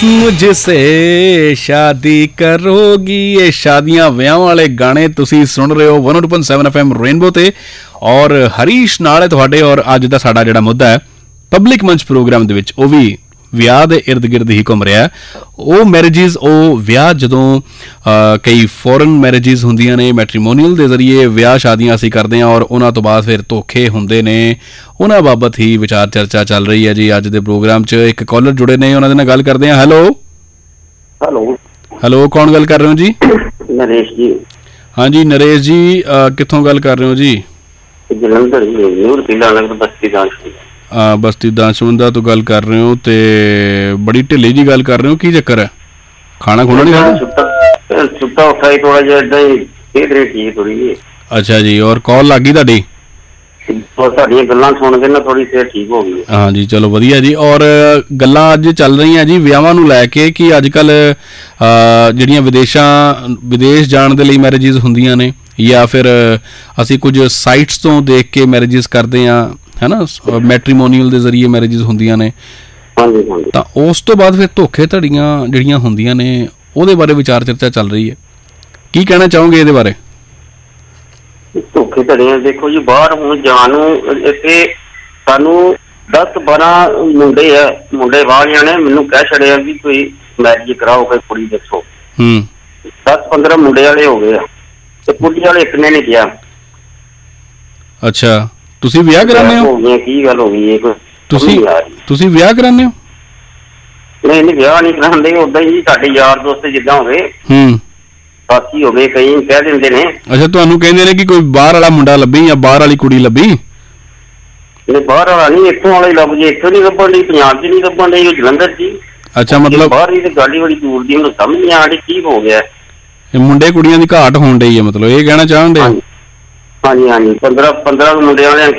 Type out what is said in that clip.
मुझसे शादी करोगी। ये शादियां विआह वाले गाने तुसी सुन रहे हो 102.7 FM रेनबो ते और हरीश नाल तुहाडे। और अज दा साडा जिहड़ा मुद्दा है पब्लिक मंच programme they which oh we ਵਿਆਹ ਦੇ इर्द गिर्द ही घूम रहा। ਉਹ ਮੈਰਿਜਿਸ ਉਹ ਵਿਆਹ ਜਦੋਂ ਕਈ ਫੋਰਨ ਮੈਰਿਜਿਸ ਹੁੰਦੀਆਂ ਨੇ ਮੈਟਰੀਮੋਨੀਅਲ ਦੇ ਜ਼ਰੀਏ ਵਿਆਹ ਸ਼ਾਦੀਆਂ ਅਸੀਂ ਕਰਦੇ ਹਾਂ ਔਰ ਉਹਨਾਂ ਤੋਂ ਬਾਅਦ ਫਿਰ ਧੋਖੇ ਹੁੰਦੇ ਨੇ। ਉਹਨਾਂ ਬਾਬਤ ਹੀ ਵਿਚਾਰ ਚਰਚਾ ਚੱਲ ਰਹੀ ਹੈ ਜੀ ਅੱਜ ਦੇ ਪ੍ਰੋਗਰਾਮ 'ਚ। ਇੱਕ ਕਾਲਰ ਜੁੜੇ ਨੇ, ਉਹਨਾਂ ਦੇ ਨਾਲ ਗੱਲ ਕਰਦੇ ਹਾਂ। ਹੈਲੋ ਹੈਲੋ, ਕੌਣ ਗੱਲ ਕਰ ਰਹੇ ਹੋ ਜੀ? ਨਰੇਸ਼ ਜੀ। ਹਾਂਜੀ ਨਰੇਸ਼ ਜੀ, ਕਿੱਥੋਂ ਗੱਲ ਕਰ ਰਹੇ ਹੋ ਜੀ? ਜਲੰਧਰ ਨੂਰ ਪਿੰਡਾਂ ਬਸਤੀ ਦਾਨਸ਼ਮੰਦਾ ਤੋਂ ਗੱਲ ਕਰ ਰਹੇ ਹੋ ਤੇ ਬੜੀ ਢਿੱਲੀ ਜੀ ਗੱਲ ਕਰ ਰਹੇ ਹੋ, ਕੀ ਚੱਕਰ ਹੈ? ਖਾਣਾ ਖੁਣਾ ਨਹੀਂ ਖਾਣਾ? ਸੁੱਤਾ ਉੱਠਾ ਹੀ ਥੋੜਾ ਜਿਹਾ ਏਦਾਂ ਹੀ ਖੇਡ ਰਹੀ ਸੀ ਥੋੜੀ ਜਿਹੀ। ਅੱਛਾ ਜੀ, ਔਰ ਕਾਲ ਲੱਗ ਗਈ ਤੁਹਾਡੀ? ਤੁਹਾਡੀਆਂ ਗੱਲਾਂ ਸੁਣ ਕੇ ਨਾ ਥੋੜੀ ਸਿਹਤ ਠੀਕ ਹੋ ਗਈ। ਹਾਂ ਜੀ, ਚਲੋ ਵਧੀਆ ਜੀ। ਔਰ ਗੱਲਾਂ ਅੱਜ ਚੱਲ ਰਹੀਆਂ ਜੀ ਵਿਆਹਾਂ ਨੂੰ ਲੈ ਕੇ ਕਿ ਅੱਜ ਕੱਲ ਜਿਹੜੀਆਂ ਵਿਦੇਸ਼ ਜਾਣ ਦੇ ਲਈ ਮੈਰਿਜਿਸ ਹੁੰਦੀਆਂ ਨੇ ਜਾਂ ਫਿਰ ਅਸੀਂ ਕੁਝ ਸਾਈਟਸ ਤੋਂ ਦੇਖ ਕੇ ਮੈਰਿਜਿਸ ਕਰਦੇ ਹਾਂ, ਹੈ ਨਾ, ਮੈਟਰੀਮੋਨੀਅਲ ਦੇ ਜ਼ਰੀਏ ਮੈਰਿਜਿਸ ਹੁੰਦੀਆਂ ਨੇ। ਤਾਂ ਉਸ ਤੋਂ ਬਾਅਦ ਫਿਰ ਧੋਖੇ ਧੜੀਆਂ ਜਿਹੜੀਆਂ ਹੁੰਦੀਆਂ ਨੇ ਉਹਦੇ ਬਾਰੇ ਵਿਚਾਰ ਚਰਚਾ ਚੱਲ ਰਹੀ ਹੈ। ਕੀ ਕਹਿਣਾ ਚਾਹੋਗੇ ਇਹਦੇ ਬਾਰੇ? ਧੋਖੇ ਧੜੀਆਂ ਦੇਖੋ ਜੀ, ਬਾਹਰ ਹੁਣ ਜਾਣ ਨੂੰ ਇੱਥੇ ਸਾਨੂੰ 10-12 ਮੁੰਡੇ ਵਾਲਿਆਂ ਨੇ ਮੈਨੂੰ ਕਹਿ ਛੜਿਆ ਵੀ ਕੋਈ ਮੈਰਿਜ ਕਰਾਓ, ਕੋਈ ਕੁੜੀ ਦੱਸੋ। 10-15 ਮੁੰਡੇ ਵਾਲੇ ਹੋ ਗਏ ਆ ਤੇ ਕੁੜੀ ਵਾਲੇ ਇੱਕ ਨੇ ਨਹੀਂ ਕਿਹਾ। ਅੱਛਾ, ਤੁਸੀਂ ਵਿਆਹ ਕਰਾਉਂਦੇ ਹੋ? ਕੀ ਗੱਲ ਹੋ ਗਈ? ਤੁਸੀਂ ਵਿਆਹ ਕਰਾਉਂਦੇ ਹੋ? ਨਹੀਂ ਵਿਆਹ ਨਹੀਂ ਕਰਾਉਂਦੇ, ਓਦਾਂ ਹੀ ਸਾਡੇ ਯਾਰ ਦੋਸਤ ਜਿੱਦਾਂ ਹੋ ਗਏ, ਸਾਥੀ ਹੋ ਗਏ, ਕਈ ਕਹਿ ਦਿੰਦੇ ਨੇ। ਅੱਛਾ, ਤੁਹਾਨੂੰ ਕਹਿੰਦੇ ਨੇ ਕਿ ਕੋਈ ਬਾਹਰ ਵਾਲਾ ਮੁੰਡਾ ਲੱਭੀ ਜਾਂ ਬਾਹਰ ਵਾਲੀ ਕੁੜੀ ਲੱਭੀ? ਨਹੀਂ ਬਾਹਰ ਵਾਲਾ ਨਹੀਂ, ਇੱਥੋਂ ਵਾਲਾ ਹੀ ਲੱਭ ਜੇ। ਇੱਥੋਂ ਨੀ ਲੱਭਣ ਡਈ, ਪੰਜਾਬ 'ਚ ਨੀ ਲੱਭਣ ਡਈ, ਉਹ ਜਲੰਧਰ 'ਚ ਹੀ। ਅੱਛਾ, ਮਤਲਬ ਬਾਹਰ ਦੀ ਤੇ ਗਾੜੀ ਬੜੀ ਦੂਰ ਦੀ, ਮੈਨੂੰ ਸਮਝ ਨਹੀਂ ਆ ਰਹੀ ਕੀ ਹੋ ਗਿਆ। ਮੁੰਡੇ ਕੁੜੀਆਂ ਦੀ ਘਾਟ ਹੋਣ ਡਈ ਹੈ, ਮਤਲਬ ਇਹ ਕਹਿਣਾ ਚਾਹੁੰਦੇ? ਹਾਂਜੀ 15 ਮੁੰਡਿਆਂ ਵਾਲਿਆਂ